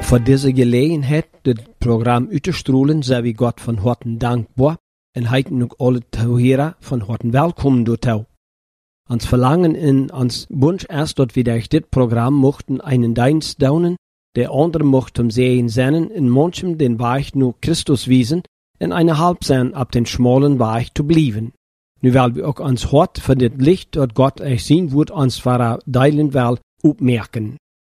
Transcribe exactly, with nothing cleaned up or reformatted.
Voor deze gelegenheid het Programm uitzustrahlen, zijn we God van harte dankbaar en heiten ook alle Zuhörer van harte welkom door. Ons verlangen in ons Wunsch ist, dass wir durch dit Programm mochten einen Dienst daunen, der andere mocht um sehen sennen, in manchem den Weg nur Christus wiesen, en eine halb sein ab den schmalen Weg zu blieben. Nu weil wir auch ans Hort für dit Licht, dat Gott euch zien wird, ons vara deilen wel opmerken.